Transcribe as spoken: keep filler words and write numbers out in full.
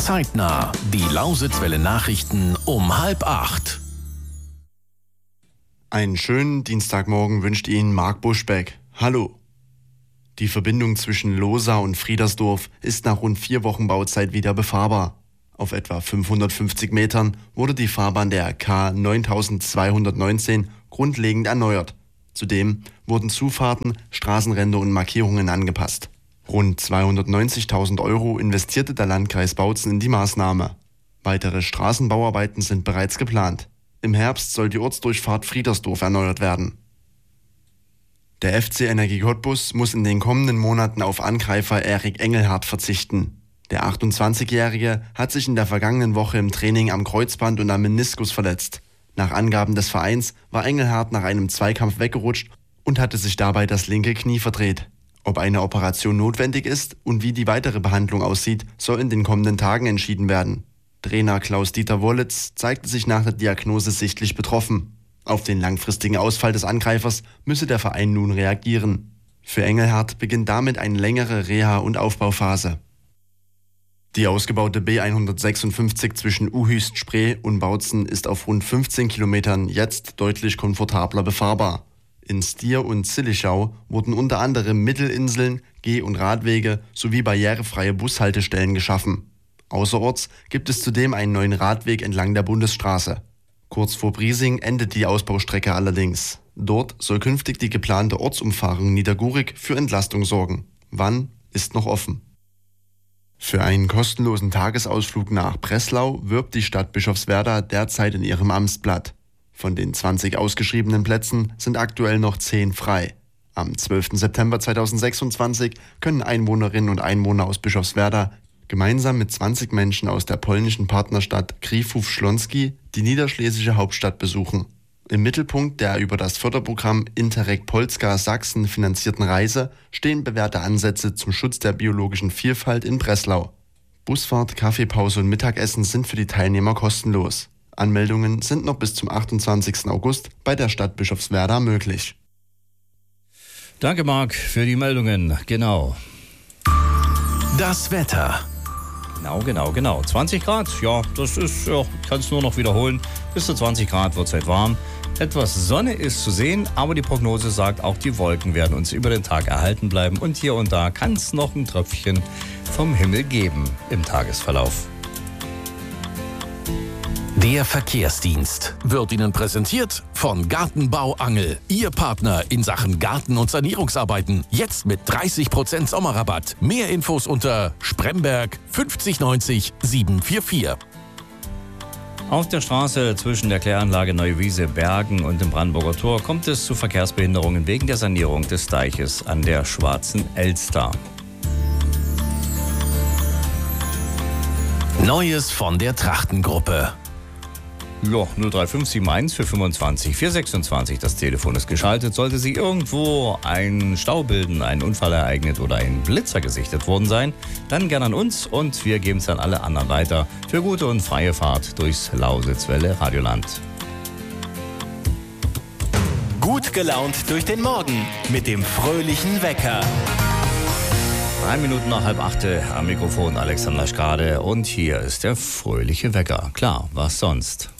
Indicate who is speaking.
Speaker 1: Zeitnah. Die Lausitzwelle Nachrichten um halb acht.
Speaker 2: Einen schönen Dienstagmorgen wünscht Ihnen Marc Buschbeck. Hallo. Die Verbindung zwischen Lohsa und Friedersdorf ist nach rund vier Wochen Bauzeit wieder befahrbar. Auf etwa fünfhundertfünfzig Metern wurde die Fahrbahn der K neuntausendzweihundertneunzehn grundlegend erneuert. Zudem wurden Zufahrten, Straßenränder und Markierungen angepasst. Rund zweihundertneunzigtausend Euro investierte der Landkreis Bautzen in die Maßnahme. Weitere Straßenbauarbeiten sind bereits geplant. Im Herbst soll die Ortsdurchfahrt Friedersdorf erneuert werden. Der F C Energie Cottbus muss in den kommenden Monaten auf Angreifer Erik Engelhardt verzichten. Der achtundzwanzigjährige hat sich in der vergangenen Woche im Training am Kreuzband und am Meniskus verletzt. Nach Angaben des Vereins war Engelhardt nach einem Zweikampf weggerutscht und hatte sich dabei das linke Knie verdreht. Ob eine Operation notwendig ist und wie die weitere Behandlung aussieht, soll in den kommenden Tagen entschieden werden. Trainer Klaus-Dieter Wollitz zeigte sich nach der Diagnose sichtlich betroffen. Auf den langfristigen Ausfall des Angreifers müsse der Verein nun reagieren. Für Engelhardt beginnt damit eine längere Reha- und Aufbauphase. Die ausgebaute B hundertsechsundfünfzig zwischen Uhüst-Spree und Bautzen ist auf rund fünfzehn Kilometern jetzt deutlich komfortabler befahrbar. In Stier und Zillichau wurden unter anderem Mittelinseln, Geh- und Radwege sowie barrierefreie Bushaltestellen geschaffen. Außerorts gibt es zudem einen neuen Radweg entlang der Bundesstraße. Kurz vor Briesing endet die Ausbaustrecke allerdings. Dort soll künftig die geplante Ortsumfahrung Niedergurig für Entlastung sorgen. Wann, ist noch offen. Für einen kostenlosen Tagesausflug nach Breslau wirbt die Stadt Bischofswerda derzeit in ihrem Amtsblatt. Von den zwanzig ausgeschriebenen Plätzen sind aktuell noch zehn frei. Am zwölften September zweitausendsechsundzwanzig können Einwohnerinnen und Einwohner aus Bischofswerda gemeinsam mit zwanzig Menschen aus der polnischen Partnerstadt Kriwów-Śląski die niederschlesische Hauptstadt besuchen. Im Mittelpunkt der über das Förderprogramm Interreg Polska Sachsen finanzierten Reise stehen bewährte Ansätze zum Schutz der biologischen Vielfalt in Breslau. Busfahrt, Kaffeepause und Mittagessen sind für die Teilnehmer kostenlos. Anmeldungen sind noch bis zum achtundzwanzigsten August bei der Stadt Bischofswerda möglich.
Speaker 3: Danke, Marc, für die Meldungen. Genau.
Speaker 1: Das Wetter.
Speaker 3: Genau, genau, genau. zwanzig Grad, ja, das ist, ja, ich kann es nur noch wiederholen. Bis zu zwanzig Grad wird es halt warm. Etwas Sonne ist zu sehen, aber die Prognose sagt, auch die Wolken werden uns über den Tag erhalten bleiben. Und hier und da kann es noch ein Tröpfchen vom Himmel geben im Tagesverlauf.
Speaker 1: Der Verkehrsdienst wird Ihnen präsentiert von Gartenbau Angel. Ihr Partner in Sachen Garten- und Sanierungsarbeiten. Jetzt mit dreißig Prozent Sommerrabatt. Mehr Infos unter Spremberg fünfzig neunzig siebenhundertvierundvierzig.
Speaker 3: Auf der Straße zwischen der Kläranlage Neuwiese Bergen und dem Brandenburger Tor kommt es zu Verkehrsbehinderungen wegen der Sanierung des Deiches an der Schwarzen Elster.
Speaker 1: Neues von der Trachtengruppe.
Speaker 3: Ja, null drei fünf sieben eins für fünfundzwanzig vier sechsundzwanzig. Das Telefon ist geschaltet. Sollte sich irgendwo ein Stau bilden, ein Unfall ereignet oder ein Blitzer gesichtet worden sein, dann gerne an uns und wir geben es an alle anderen weiter für gute und freie Fahrt durchs Lausitzwelle Radioland.
Speaker 1: Gut gelaunt durch den Morgen mit dem fröhlichen Wecker.
Speaker 3: Drei Minuten nach halb acht am Mikrofon Alexander Strade und hier ist der fröhliche Wecker. Klar, was sonst?